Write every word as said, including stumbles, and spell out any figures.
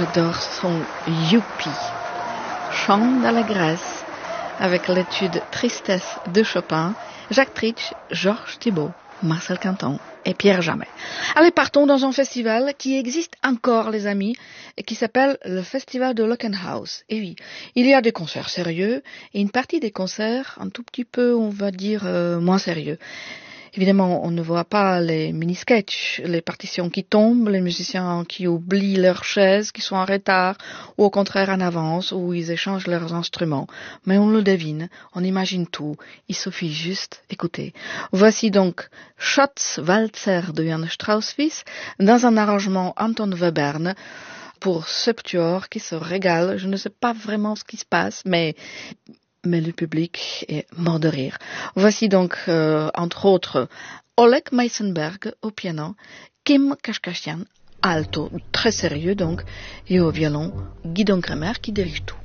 j'adore son Youpi, chant dans la Grèce, avec l'étude Tristesse de Chopin, Jacques Tritsch, Georges Thibault, Marcel Canton et Pierre Jamet. Allez, partons dans un festival qui existe encore, les amis, et qui s'appelle le Festival de Lockenhaus. Et oui, il y a des concerts sérieux et une partie des concerts un tout petit peu, on va dire, euh, moins sérieux. Évidemment, on ne voit pas les mini-sketchs, les partitions qui tombent, les musiciens qui oublient leurs chaises, qui sont en retard, ou au contraire en avance, ou ils échangent leurs instruments. Mais on le devine, on imagine tout, il suffit juste écouter. Voici donc Schatz Walzer de Johannes Strauss fils, dans un arrangement Anton Webern, pour septuor qui se régale. Je ne sais pas vraiment ce qui se passe, mais... mais le public est mort de rire. Voici donc, euh, entre autres, Oleg Meisenberg au piano, Kim Kashkashian, alto, très sérieux donc, et au violon, Guidon Kremer qui dirige tout.